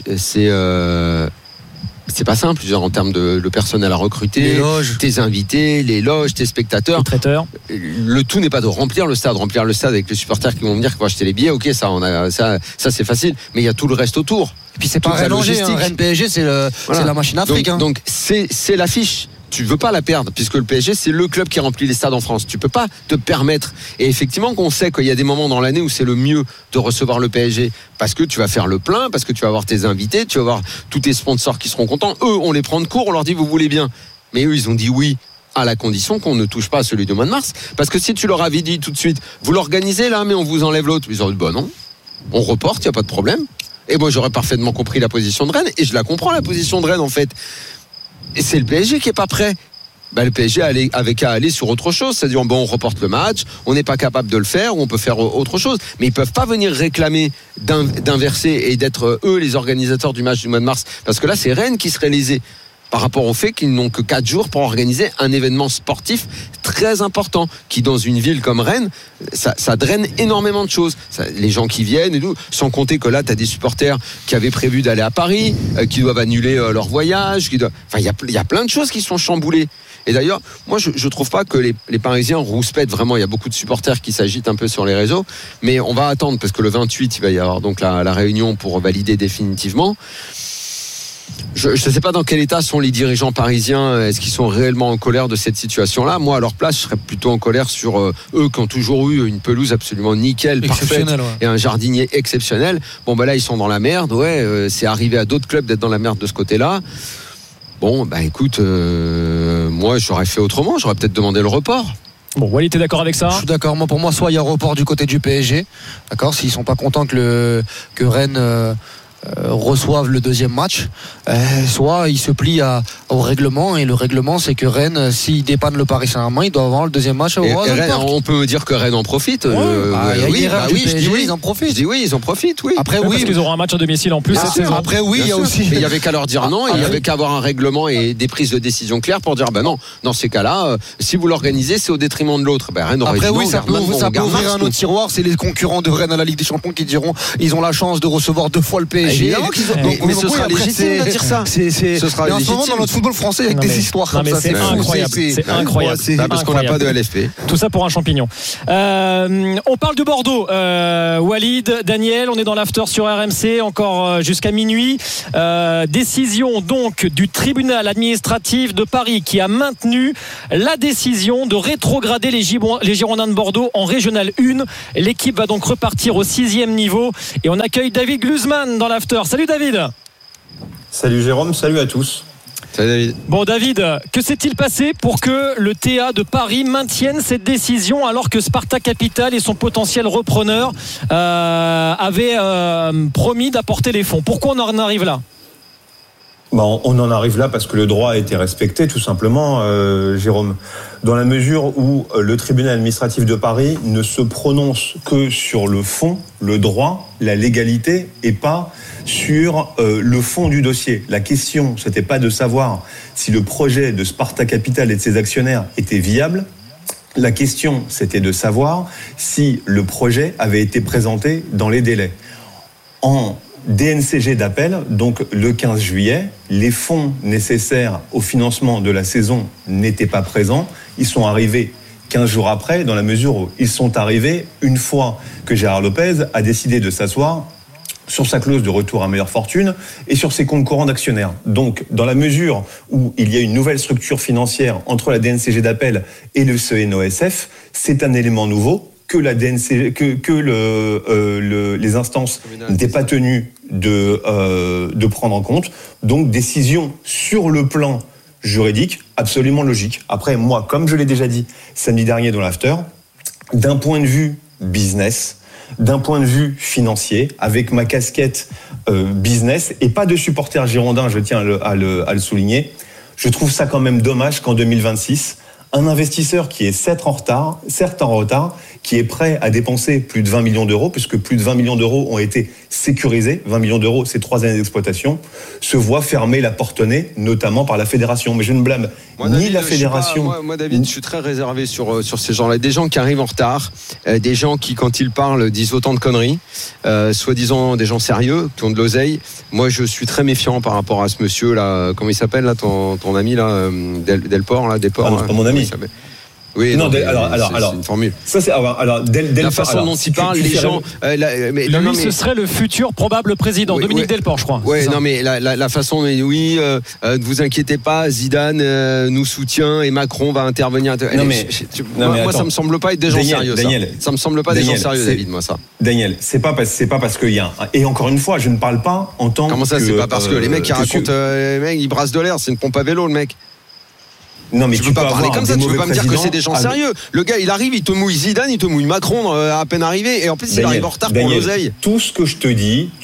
c'est pas simple en termes de personnel à recruter, tes invités, les loges, tes spectateurs, les traiteurs. Le tout n'est pas de remplir le stade avec les supporters qui vont me dire qu'il faut acheter les billets. Ok, ça c'est facile, mais il y a tout le reste autour. Et puis c'est pas Rennes PSG, c'est la machine Afrique. Donc c'est l'affiche. Tu veux pas la perdre puisque le PSG c'est le club qui remplit les stades en France. Tu peux pas te permettre. Et effectivement qu'on sait qu'il y a des moments dans l'année où c'est le mieux de recevoir le PSG parce que tu vas faire le plein, parce que tu vas avoir tes invités, tu vas avoir tous tes sponsors qui seront contents. Eux, on les prend de court, on leur dit vous voulez bien. Mais eux, ils ont dit oui à la condition qu'on ne touche pas à celui du mois de mars. Parce que si tu leur avais dit tout de suite vous l'organisez là mais on vous enlève l'autre, ils auraient dit non, on reporte, il n'y a pas de problème. Et moi j'aurais parfaitement compris la position de Rennes et je la comprends la position de Rennes en fait. Et c'est le PSG qui est pas prêt. Le PSG avait qu'à aller sur autre chose, c'est-à-dire on reporte le match, on n'est pas capable de le faire ou on peut faire autre chose, mais ils peuvent pas venir réclamer d'inverser et d'être eux les organisateurs du match du mois de mars, parce que là c'est Rennes qui serait lésé par rapport au fait qu'ils n'ont que 4 jours pour organiser un événement sportif très important qui dans une ville comme Rennes ça draine énormément de choses, les gens qui viennent et tout, sans compter que là tu as des supporters qui avaient prévu d'aller à Paris qui doivent annuler leur voyage, il y a plein de choses qui sont chamboulées. Et d'ailleurs, moi je trouve pas que les Parisiens rouspètent vraiment, il y a beaucoup de supporters qui s'agitent un peu sur les réseaux, mais on va attendre parce que le 28 il va y avoir donc la réunion pour valider définitivement. Je ne sais pas dans quel état sont les dirigeants parisiens. Est-ce qu'ils sont réellement en colère de cette situation-là? Moi, à leur place, je serais plutôt en colère sur eux qui ont toujours eu une pelouse absolument nickel, parfaite, et un jardinier exceptionnel. Là, ils sont dans la merde. C'est arrivé à d'autres clubs d'être dans la merde de ce côté-là. Écoute, moi, j'aurais fait autrement. J'aurais peut-être demandé le report. Bon, Walid, t'es d'accord avec ça? Je suis d'accord. Moi, pour moi, soit il y a report du côté du PSG, d'accord, s'ils sont pas contents que Rennes reçoivent le deuxième match, soit ils se plient au règlement, et le règlement c'est que Rennes, s'ils dépannent le Paris Saint-Germain, ils doivent avoir le deuxième match. On peut dire que Rennes en profite. Ils en profitent. Je dis oui, ils en profitent. Oui. Après parce qu'ils auront un match à domicile en plus cette saison. Après il y a aussi. Il y avait qu'à leur dire non, il y avait qu'à avoir un règlement et des prises de décision claires pour dire non. Dans ces cas-là, si vous l'organisez, c'est au détriment de l'autre. Rennes aurait dit non. Ça peut ouvrir un autre tiroir. C'est les concurrents de Rennes à la Ligue des Champions qui diront ils ont la chance de recevoir 2 fois le PSG. Mais ce sera légitime de dire ça. Ce sera légitime. En ce moment, dans notre football français, avec des histoires comme ça, c'est incroyable. C'est incroyable. Parce qu'on n'a pas de LFP. Tout ça pour un champignon. On parle de Bordeaux. Walid, Daniel, on est dans l'after sur RMC encore jusqu'à minuit. Décision donc du tribunal administratif de Paris qui a maintenu la décision de rétrograder les Girondins de Bordeaux en Régional 1. L'équipe va donc repartir au 6e niveau et on accueille David Glusman dans l'after. Salut David. Salut Jérôme, salut à tous. Salut David. Bon David, que s'est-il passé pour que le TA de Paris maintienne cette décision alors que Sparta Capital et son potentiel repreneur avaient promis d'apporter les fonds? Pourquoi on en arrive là? On en arrive là parce que le droit a été respecté, tout simplement, Jérôme. Dans la mesure où le tribunal administratif de Paris ne se prononce que sur le fond, le droit, la légalité, et pas sur le fond du dossier. La question, c'était pas de savoir si le projet de Sparta Capital et de ses actionnaires était viable. La question, c'était de savoir si le projet avait été présenté dans les délais. En DNCG d'appel, donc le 15 juillet, les fonds nécessaires au financement de la saison n'étaient pas présents. Ils sont arrivés 15 jours après, dans la mesure où ils sont arrivés une fois que Gérard Lopez a décidé de s'asseoir sur sa clause de retour à meilleure fortune et sur ses comptes courants d'actionnaires. Donc, dans la mesure où il y a une nouvelle structure financière entre la DNCG d'appel et le CNOSF, c'est un élément nouveau que la DNC, les instances n'étaient pas tenues de prendre en compte. Donc, décision sur le plan juridique, absolument logique. Après, moi, comme je l'ai déjà dit samedi dernier dans l'after, d'un point de vue business, d'un point de vue financier, avec ma casquette business et pas de supporter girondin, je tiens à le souligner, je trouve ça quand même dommage qu'en 2026, un investisseur qui est certes en retard, qui est prêt à dépenser plus de 20 millions d'euros, puisque plus de 20 millions d'euros ont été sécurisés, 20 millions d'euros, c'est 3 années d'exploitation, se voit fermer la porte au nez, notamment par la fédération. Mais je ne blâme ni la fédération... Moi, David, je suis très réservé sur ces gens-là. Des gens qui arrivent en retard, des gens qui, quand ils parlent, disent autant de conneries, soi-disant des gens sérieux, qui ont de l'oseille. Moi, je suis très méfiant par rapport à ce monsieur-là. Comment il s'appelle, là, ton ami, là, Delport, là, Delport. Ah, c'est pas mon ami. Oui, non, alors, c'est une formule. Ça, c'est la façon dont il parle, les gens. Ce serait le futur probable président, Dominique Delport, je crois. Oui, non, mais la façon, ne vous inquiétez pas, Zidane nous soutient et Macron va intervenir. Moi, ça me semble pas être des gens sérieux. Ça me semble pas des gens sérieux, David, moi ça. Daniel, c'est pas parce qu'il y a. Et encore une fois, je ne parle pas en tant que. Comment ça, c'est pas parce que les mecs qui racontent, les mecs, ils brassent de l'air, c'est une pompe à vélo, le mec. Non, mais tu peux pas parler comme ça, tu peux pas me dire que c'est des gens sérieux. Le gars, il arrive, il te mouille Zidane, il te mouille Macron à peine arrivé, et en plus, il arrive en retard pour l'oseille. Tout ce que je te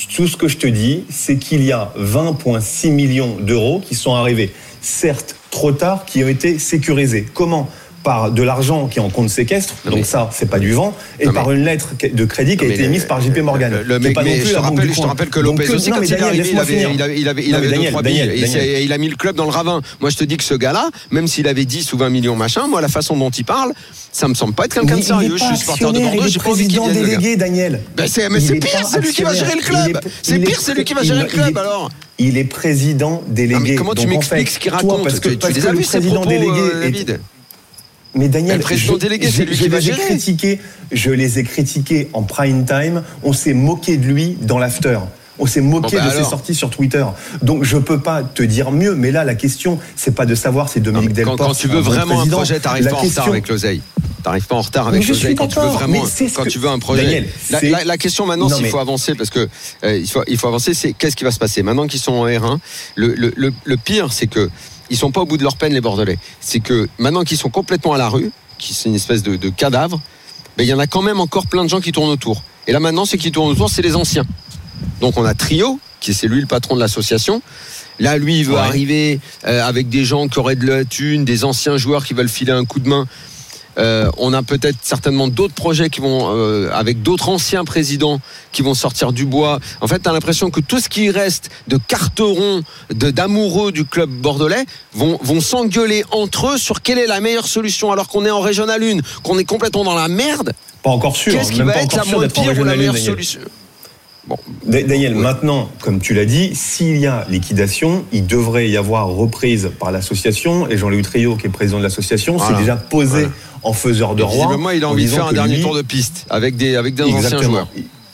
dis, c'est qu'il y a 20,6 millions d'euros qui sont arrivés, certes trop tard, qui ont été sécurisés. Comment ? Par de l'argent qui est en compte séquestre, donc ça, c'est pas du vent, et par une lettre de crédit qui a été émise par JP Morgan. Le mec, je te rappelle que Lopez aussi, quand il est arrivé, il avait 2-3 billes, et il a mis le club dans le ravin. Moi, je te dis que ce gars-là, même s'il avait 10 ou 20 millions, machin, moi, la façon dont il parle, ça me semble pas être quelqu'un de sérieux. Je suis supporter de Bordeaux, j'ai pas envie qu'il vienne. Délégué, Daniel. Mais c'est pire, c'est lui qui va gérer le club. C'est pire, c'est lui qui va gérer le club, alors. Il est président délégué. Comment tu m'expliques ce qu'il raconte ? Parce que les as vu, ces propos, David ? Mais Daniel, le président délégué, c'est lui qui va gérer. Je les ai critiqués en prime time. On s'est moqué de lui dans l'after. On s'est moqué de ses sorties sur Twitter. Donc je peux pas te dire mieux. Mais là, la question, c'est pas de savoir si Dominique Delport. Quand tu veux vraiment un projet, t'arrives pas en retard avec l'oseille. T'arrives pas en retard avec l'oseille quand tu veux vraiment. Quand tu veux un projet. La question maintenant, s'il faut avancer, parce que il faut avancer, c'est qu'est-ce qui va se passer maintenant qu'ils sont en R1. Le pire, c'est que ils sont pas au bout de leur peine, les Bordelais. C'est que maintenant qu'ils sont complètement à la rue, qui c'est une espèce de cadavre, il y en a quand même encore plein de gens qui tournent autour. Et là maintenant, ceux qui tournent autour, c'est les anciens. Donc on a Trio, c'est lui le patron de l'association. Là, lui, il veut arriver avec des gens qui auraient de la thune, des anciens joueurs qui veulent filer un coup de main. On a peut-être certainement d'autres projets qui vont avec d'autres anciens présidents qui vont sortir du bois. En fait, tu as l'impression que tout ce qui reste de carterons, d'amoureux du club bordelais vont s'engueuler entre eux sur quelle est la meilleure solution, alors qu'on est en Régional 1, qu'on est complètement dans la merde. Pas encore sûr. Qu'est-ce qui va être la moins pire ou la meilleure solution ? Bon. Daniel, maintenant, comme tu l'as dit, s'il y a liquidation, il devrait y avoir reprise par l'association. Et Jean-Louis Trio, qui est président de l'association, s'est déjà posé en faiseur de roi. Visiblement, il a envie de faire un dernier tour de piste avec des anciens joueurs.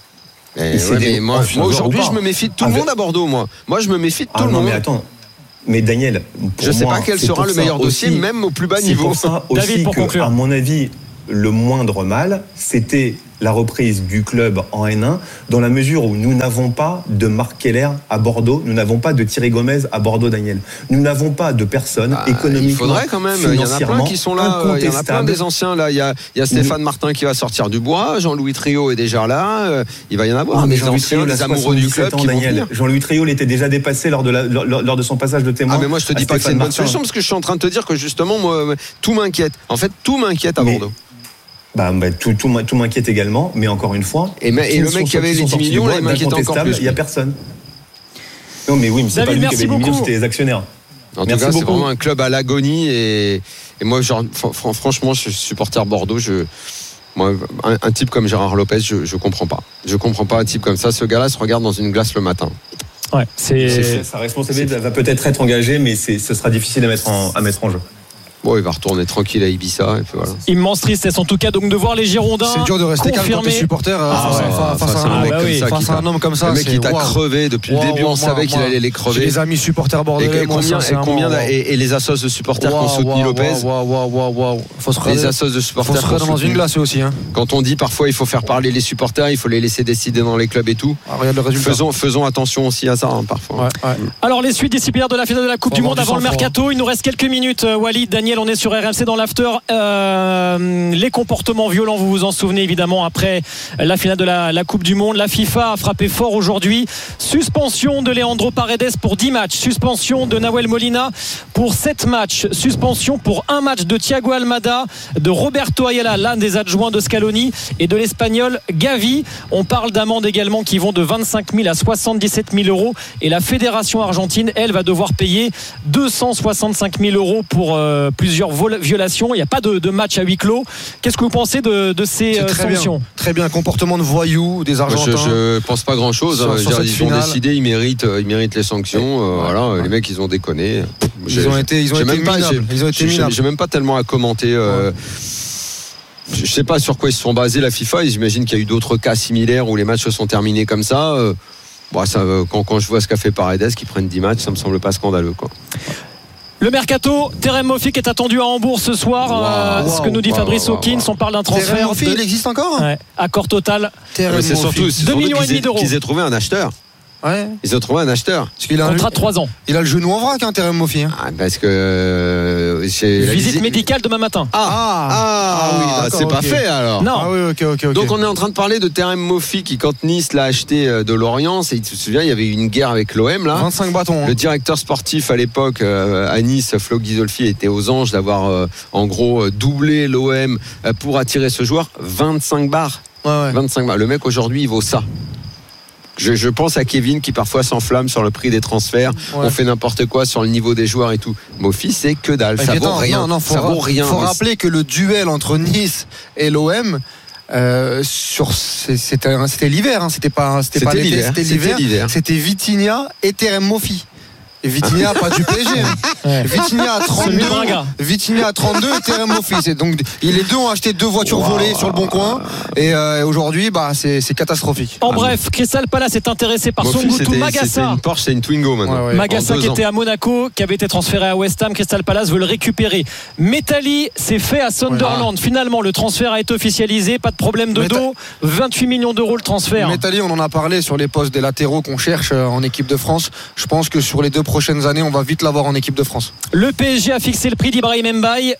Mais moi aujourd'hui, je me méfie de tout le monde à Bordeaux. Moi, je me méfie de tout le monde. Mais attends. Mais Daniel, je ne sais pas quel sera le meilleur dossier, même au plus bas niveau. C'est pour ça aussi que, à mon avis, le moindre mal, c'était la reprise du club en N1, dans la mesure où nous n'avons pas de Marc Keller à Bordeaux, nous n'avons pas de Thierry Gomez à Bordeaux, Daniel. Nous n'avons pas de personnes économiquement, il faudrait quand même, il y en a plein qui sont là, il y en a plein des anciens là, il y a Stéphane Martin qui va sortir du bois, Jean-Louis Trio est déjà là, il va y en avoir des anciens, des amoureux du club qui vont venir. Jean-Louis Trio l'était déjà dépassé lors de son passage de témoin. Mais moi je te dis pas que c'est une bonne solution, parce que je suis en train de te dire que justement moi, tout m'inquiète. En fait, tout m'inquiète à Bordeaux. Tout m'inquiète également, mais encore une fois. Et le mec qui avait les 10 millions, là, il m'inquiète encore plus. Il n'y a personne. Non, mais oui, mais c'est pas lui qui avait les millions, c'était les actionnaires. En tout cas, c'est vraiment un club à l'agonie. Et moi, franchement, je suis supporter Bordeaux. Moi, un type comme Gérard Lopez, je comprends pas. Je comprends pas un type comme ça. Ce gars-là se regarde dans une glace le matin. Ouais, sa responsabilité va peut-être être engagée, mais ce sera difficile à mettre en jeu. Bon, il va retourner tranquille à Ibiza et puis voilà. Immense tristesse en tout cas donc de voir les Girondins. C'est dur de rester calme quand t'es supporter face à un homme comme ça. Le mec il t'a crevé depuis le début, on savait qu'il allait les crever. J'ai des amis supporters bordelais. Et les assos de supporters qui ont soutenu Lopez. Les assos de supporters qui ont dans une glace aussi. Quand on dit parfois il faut faire parler les supporters, il faut les laisser décider dans les clubs et tout. Faisons attention aussi à ça parfois. Alors les suites disciplinaires de la finale de la Coupe du Monde avant le mercato, il nous reste quelques minutes. Walid, Daniel, on est sur RMC dans l'after. Les comportements violents, vous vous en souvenez évidemment après la finale de la Coupe du Monde. La FIFA a frappé fort aujourd'hui. Suspension de Leandro Paredes pour 10 matchs. Suspension de Nahuel Molina pour 7 matchs. Suspension pour un match de Thiago Almada, de Roberto Ayala, l'un des adjoints de Scaloni, et de l'Espagnol Gavi. On parle d'amendes également qui vont de 25 000 à 77 000 euros. Et la fédération argentine, elle, va devoir payer 265 000 euros pour plusieurs violations. Il n'y a pas de match à huis clos. Qu'est-ce que vous pensez de ces sanctions? Très bien, comportement de voyous des Argentins. Je ne pense pas grand-chose. Ils ont décidé, ils méritent les sanctions. Voilà, les mecs, ils ont déconné. Ils ont été minables. J'ai même pas tellement à commenter. Je ne sais pas sur quoi ils se sont basés la FIFA. J'imagine qu'il y a eu d'autres cas similaires où les matchs se sont terminés comme ça. Quand je vois ce qu'a fait Paredes, qui prennent 10 matchs, ça me semble pas scandaleux, quoi. Le mercato, Terem Moffic est attendu à Hambourg ce soir. Ce que nous dit Fabrice Hawkins, on parle d'un transfert. Terem Moffic, il existe encore? Accord total. C'est surtout 2,5 millions d'euros. Qu'ils aient trouvé un acheteur. Ouais. Ils ont trouvé un acheteur. Parce qu'il a un contrat de 3 ans. Il a le genou en vrac, Terem Moffic. Parce que visite médicale demain matin. Oui, c'est pas fait alors. Non. Ok. Donc on est en train de parler de Terem Moffic qui, quand Nice l'a acheté de Lorient, tu te souviens, il y avait eu une guerre avec l'OM là. 25 bâtons. Le directeur sportif à l'époque à Nice, Flo Ghisolfi, était aux anges d'avoir en gros doublé l'OM pour attirer ce joueur. 25 bars. 25 bars. Le mec aujourd'hui il vaut ça. Je pense à Kevin qui parfois s'enflamme sur le prix des transferts. On fait n'importe quoi sur le niveau des joueurs et tout. Moffic, c'est que dalle. Ça vaut rien. Ça vaut rien. Faut rappeler que le duel entre Nice et l'OM, c'était l'hiver. C'était pas l'été, c'était l'hiver. C'était Vitinha et Terem Moffic. Et Vitinha pas du PSG. Vitinha à 32. Vitinha à 32 et Terem Moffic. Donc les deux ont acheté 2 voitures volées sur le bon coin. Et aujourd'hui, c'est catastrophique. En bref, Crystal Palace est intéressé par Songutu Magassa. C'est une Porsche, c'est une Twingo maintenant. Magassa qui était à Monaco, qui avait été transféré à West Ham. Crystal Palace veut le récupérer. Metali s'est fait à Sunderland. Finalement, le transfert a été officialisé. Pas de problème de dos. 28 millions d'euros le transfert. Metali, on en a parlé sur les postes des latéraux qu'on cherche en équipe de France. Je pense que sur les 2 prochaines années, on va vite l'avoir en équipe de France. Le PSG a fixé le prix d'Ibrahim Mbaye.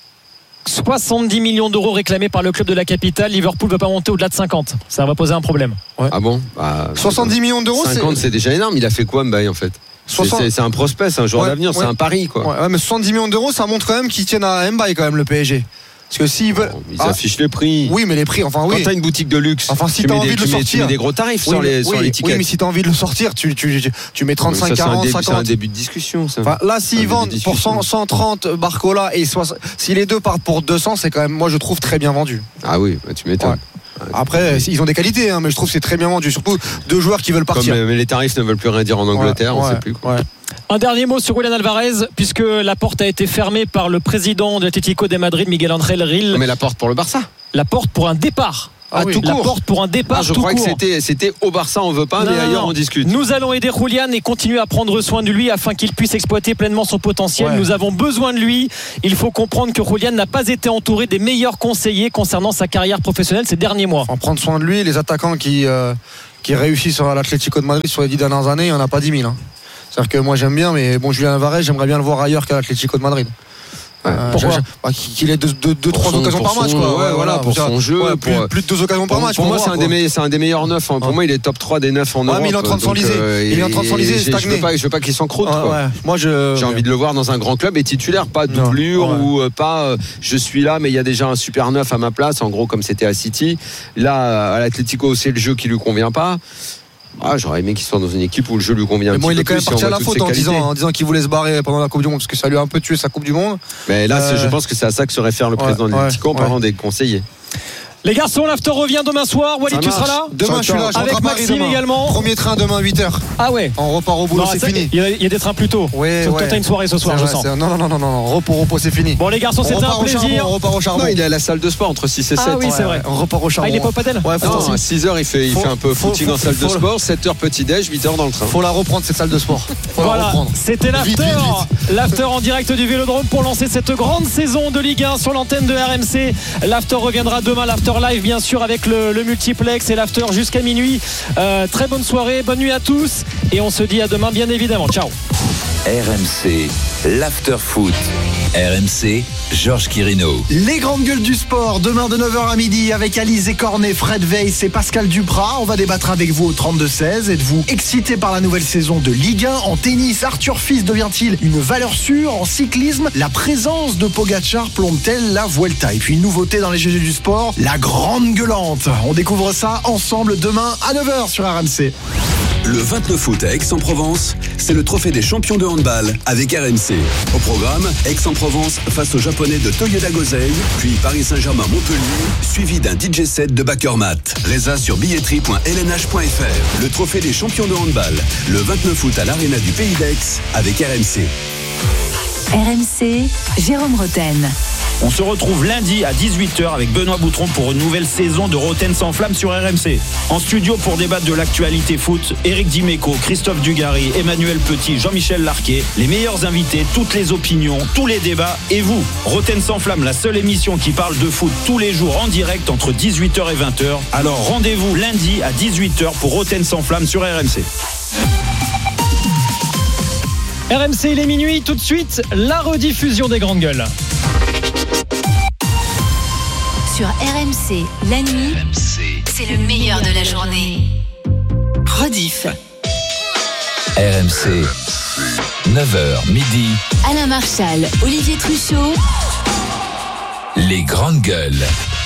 70 millions d'euros réclamés par le club de la capitale. Liverpool ne va pas monter au-delà de 50. Ça va poser un problème. Ah bon 70 millions d'euros, 50 c'est déjà énorme. Il a fait quoi Mbaye en fait? C'est un prospect, c'est un joueur d'avenir, c'est un pari quoi. Mais 70 millions d'euros, ça montre quand même qu'ils tiennent à Mbaye quand même, le PSG. Parce que s'ils veulent. Ils affichent les prix. Oui, mais les prix, Quand t'as une boutique de luxe, si t'as envie de le sortir. Tu mets des gros tarifs sur l'étiquette. Oui, mais si t'as envie de le sortir, tu mets 35, 40, 50. C'est un début de discussion, ça. Là, s'ils vendent pour 130 Barcola et si les deux partent pour 200, c'est quand même, moi, je trouve très bien vendu. Ah oui, tu m'étonnes. Après, ils ont des qualités, mais je trouve que c'est très bien vendu. Surtout 2 joueurs qui veulent partir. Mais les tarifs ne veulent plus rien dire en Angleterre, on ne sait plus. Un dernier mot sur Julián Alvarez, puisque la porte a été fermée par le président de l'Atlético de Madrid, Miguel Ángel Gil. Mais la porte pour le Barça. La porte pour un départ. Tout court. La porte pour un départ. Je crois que c'était au Barça, on veut pas, mais ailleurs on discute. Nous allons aider Julián et continuer à prendre soin de lui afin qu'il puisse exploiter pleinement son potentiel. Nous avons besoin de lui. Il faut comprendre que Julián n'a pas été entouré des meilleurs conseillers concernant sa carrière professionnelle ces derniers mois. En prendre soin de lui, les attaquants qui réussissent à l'Atlético de Madrid sur les 10 dernières années, il n'y en a pas 10 000. C'est-à-dire que moi j'aime bien, mais bon, Julián Alvarez, j'aimerais bien le voir ailleurs qu'à l'Atlético de Madrid. Pourquoi qu'il ait 2-3 occasions par match pour son jeu, plus de 2 occasions par match. Pour moi c'est un des meilleurs 9. Pour moi il est top 3 des 9 en Europe. Mais il est en train de s'enliser, stagner. Je veux pas qu'il s'encroute. Moi j'ai envie de le voir dans un grand club et titulaire, pas doublure ou pas je suis là mais il y a déjà un super 9 à ma place, en gros comme c'était à City. Là à l'Atlético c'est le jeu qui lui convient pas. J'aurais aimé qu'il soit dans une équipe où le jeu lui convient. Mais bon, il est quand même parti à la faute en disant qu'il voulait se barrer pendant la Coupe du Monde parce que ça lui a un peu tué sa Coupe du Monde. Mais là, je pense que c'est à ça que se réfère le président de l'Atlético en parlant des conseillers. Les garçons, l'after revient demain soir. Walid, tu seras là? Demain, je suis là. Avec Maxime également. Premier train demain 8h. Ah ouais. On repart au boulot, c'est fini. Il y a des trains plus tôt. Ouais, toi, t'as une soirée ce soir, je sens. Non. Repos, c'est fini. Bon, les garçons, c'était un plaisir. On repart au charbon. Non, il est à la salle de sport entre 6 et 7. Ah oui, c'est vrai. On repart au charbon. Ah, il est pas au padel? Ouais, non, à 6h, il fait un peu footing en salle de sport. 7h, petit-déj, 8h dans le train. Faut la reprendre, cette salle de sport. Voilà, c'était l'after en direct du Vélodrome pour lancer cette grande saison de Ligue 1 sur l'antenne de RMC. L'after reviendra demain, l'after live bien sûr avec le multiplex et l'after jusqu'à minuit. Très bonne soirée, bonne nuit à tous et on se dit à demain bien évidemment. Ciao. RMC, l'after foot. RMC, Georges Quirino. Les grandes gueules du sport, demain de 9h à midi avec Alizé Cornet, Fred Weiss et Pascal Duprat. On va débattre avec vous au 32-16. Êtes-vous excité par la nouvelle saison de Ligue 1? En tennis, Arthur Fils devient-il une valeur sûre? En cyclisme, la présence de Pogacar plombe-t-elle la Vuelta? Et puis une nouveauté dans les GG du sport, la grande gueulante. On découvre ça ensemble demain à 9h sur RMC. Le 29 août à Aix-en-Provence, c'est le trophée des champions de handball avec RMC. Au programme, Aix-en-Provence face aux Japonais de Toyoda Gosei, puis Paris Saint-Germain-Montpellier, suivi d'un DJ set de Bakermat. Résa sur billetterie.lnh.fr. Le trophée des champions de handball, le 29 août à l'Arena du Pays d'Aix avec RMC. RMC, Jérôme Roten. On se retrouve lundi à 18h avec Benoît Boutron pour une nouvelle saison de Roten sans flamme sur RMC. En studio pour débattre de l'actualité foot, Éric Dimeco, Christophe Dugarry, Emmanuel Petit, Jean-Michel Larquet, les meilleurs invités, toutes les opinions, tous les débats et vous. Roten sans flamme, la seule émission qui parle de foot tous les jours en direct entre 18h et 20h. Alors rendez-vous lundi à 18h pour Roten sans flamme sur RMC. RMC, il est minuit, tout de suite, la rediffusion des grandes gueules. Sur RMC, la nuit, c'est le meilleur de la journée. Rediff. RMC, 9h midi. Alain Marchal, Olivier Truchot. Les grandes gueules.